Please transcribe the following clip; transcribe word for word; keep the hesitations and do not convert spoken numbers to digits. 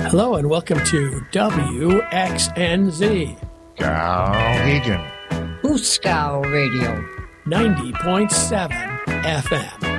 Hello and welcome to W X N Z. Galhegan. Booskow Radio. ninety point seven F M.